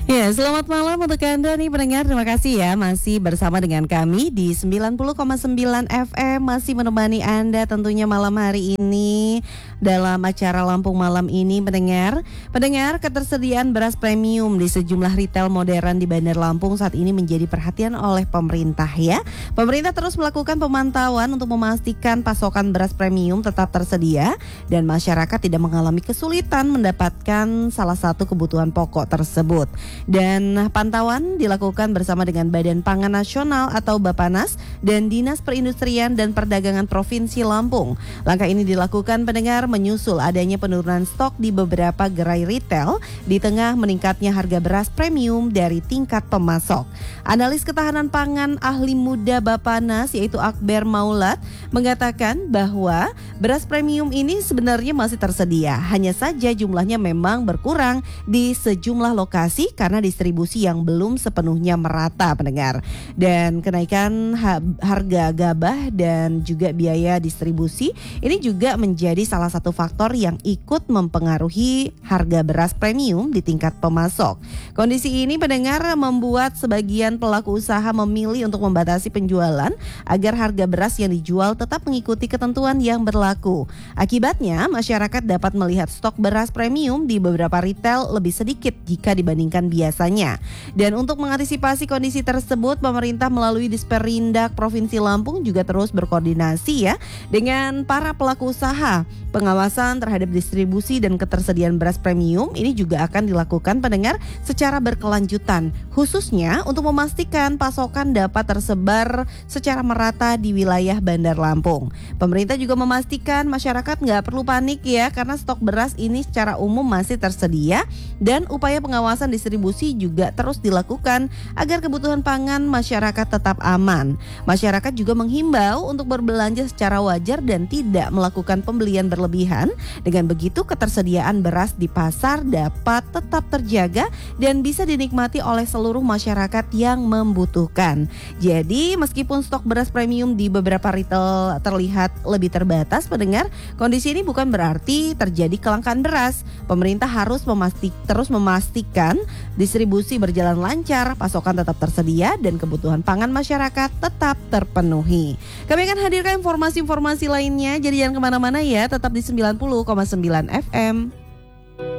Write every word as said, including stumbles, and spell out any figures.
Ya, selamat malam untuk Anda nih pendengar. Terima kasih ya masih bersama dengan kami di sembilan puluh koma sembilan F M, masih menemani Anda tentunya malam hari ini dalam acara Lampung Malam ini pendengar. Pendengar, ketersediaan beras premium di sejumlah retail modern di Bandar Lampung saat ini menjadi perhatian oleh pemerintah ya. Pemerintah terus melakukan pemantauan untuk memastikan pasokan beras premium tetap tersedia dan masyarakat tidak mengalami kesulitan mendapatkan salah satu kebutuhan pokok tersebut. Dan pantauan dilakukan bersama dengan Badan Pangan Nasional atau Bappenas dan Dinas Perindustrian dan Perdagangan Provinsi Lampung. Langkah ini dilakukan pendengar menyusul adanya penurunan stok di beberapa gerai retail di tengah meningkatnya harga beras premium dari tingkat pemasok. Analis ketahanan pangan ahli muda Bappenas yaitu Akbar Maulad mengatakan bahwa beras premium ini sebenarnya masih tersedia, hanya saja jumlahnya memang berkurang di sejumlah lokasi karena distribusi yang belum sepenuhnya merata pendengar. Dan kenaikan ha- harga gabah dan juga biaya distribusi ini juga menjadi salah satu faktor yang ikut mempengaruhi harga beras premium di tingkat pemasok. Kondisi ini pendengar membuat sebagian pelaku usaha memilih untuk membatasi penjualan agar harga beras yang dijual tetap mengikuti ketentuan yang berlaku. Akibatnya masyarakat dapat melihat stok beras premium di beberapa retail lebih sedikit jika dibandingkan biasanya. Dan untuk mengantisipasi kondisi tersebut, pemerintah melalui Disperindak Provinsi Lampung juga terus berkoordinasi ya dengan para pelaku usaha. Pengawasan terhadap distribusi dan ketersediaan beras premium ini juga akan dilakukan pendengar secara berkelanjutan, khususnya untuk memastikan pasokan dapat tersebar secara merata di wilayah Bandar Lampung. Pemerintah juga memastikan masyarakat nggak perlu panik ya, karena stok beras ini secara umum masih tersedia dan upaya pengawasan distribusi juga terus dilakukan agar kebutuhan pangan masyarakat tetap aman. Masyarakat juga menghimbau untuk berbelanja secara wajar dan tidak melakukan pembelian berlebihan. Dengan begitu ketersediaan beras di pasar dapat tetap terjaga dan bisa dinikmati oleh seluruh masyarakat yang membutuhkan. Jadi meskipun stok beras premium di beberapa retail terlihat lebih terbatas pendengar, kondisi ini bukan berarti terjadi kelangkaan beras. Pemerintah harus memastik, terus memastikan distribusi berjalan lancar, pasokan tetap tersedia, dan kebutuhan pangan masyarakat tetap terpenuhi. Kami akan hadirkan informasi-informasi lainnya, jadi jangan kemana-mana ya, tetap di sembilan puluh koma sembilan F M.